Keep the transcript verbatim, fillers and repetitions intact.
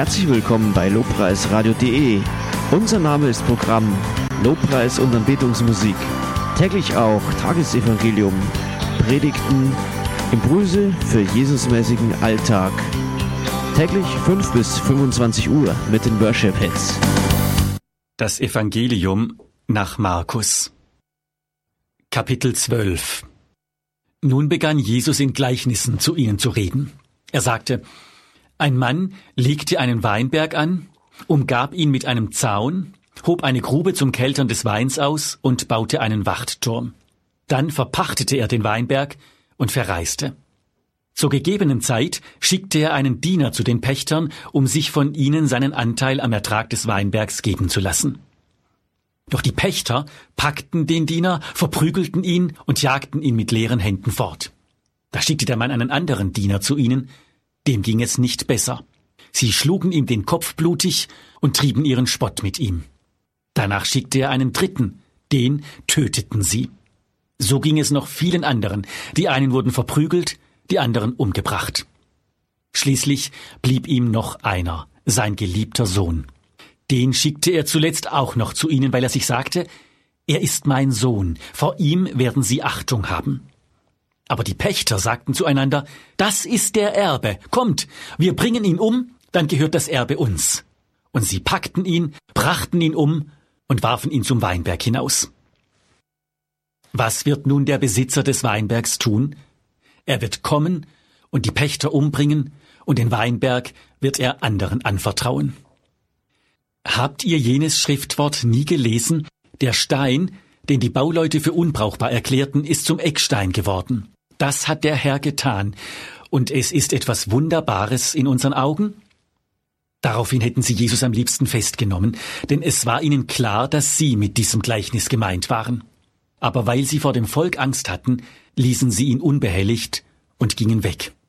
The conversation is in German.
Herzlich willkommen bei lobpreisradio punkt de. Unser Name ist Programm Lobpreis und Anbetungsmusik. Täglich auch Tagesevangelium, Predigten, Impulse für Jesusmäßigen Alltag. Täglich fünf bis fünfundzwanzig Uhr mit den Worship Hits. Das Evangelium nach Markus. Kapitel zwölf. Nun begann Jesus in Gleichnissen zu ihnen zu reden. Er sagte: Ein Mann legte einen Weinberg an, umgab ihn mit einem Zaun, hob eine Grube zum Keltern des Weins aus und baute einen Wachtturm. Dann verpachtete er den Weinberg und verreiste. Zur gegebenen Zeit schickte er einen Diener zu den Pächtern, um sich von ihnen seinen Anteil am Ertrag des Weinbergs geben zu lassen. Doch die Pächter packten den Diener, verprügelten ihn und jagten ihn mit leeren Händen fort. Da schickte der Mann einen anderen Diener zu ihnen, dem ging es nicht besser. Sie schlugen ihm den Kopf blutig und trieben ihren Spott mit ihm. Danach schickte er einen dritten, den töteten sie. So ging es noch vielen anderen. Die einen wurden verprügelt, die anderen umgebracht. Schließlich blieb ihm noch einer, sein geliebter Sohn. Den schickte er zuletzt auch noch zu ihnen, weil er sich sagte: Er ist mein Sohn, vor ihm werden sie Achtung haben. Aber die Pächter sagten zueinander: Das ist der Erbe, kommt, wir bringen ihn um, dann gehört das Erbe uns. Und sie packten ihn, brachten ihn um und warfen ihn zum Weinberg hinaus. Was wird nun der Besitzer des Weinbergs tun? Er wird kommen und die Pächter umbringen, und den Weinberg wird er anderen anvertrauen. Habt ihr jenes Schriftwort nie gelesen? Der Stein, den die Bauleute für unbrauchbar erklärten, ist zum Eckstein geworden. Das hat der Herr getan, und es ist etwas Wunderbares in unseren Augen? Daraufhin hätten sie Jesus am liebsten festgenommen, denn es war ihnen klar, dass sie mit diesem Gleichnis gemeint waren. Aber weil sie vor dem Volk Angst hatten, ließen sie ihn unbehelligt und gingen weg.